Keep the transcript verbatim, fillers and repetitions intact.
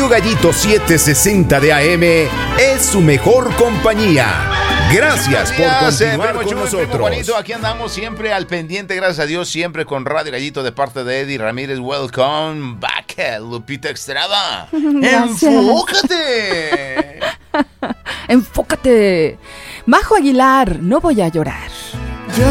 Radio Gallito setecientos sesenta de A M es su mejor compañía. Gracias por continuar con nosotros. Juanito, aquí andamos siempre al pendiente, gracias a Dios, siempre con Radio Gallito de parte de Eddie Ramírez. Welcome back, Lupita Estrada. Gracias. ¡Enfócate! ¡Enfócate! Majo Aguilar, no voy a llorar.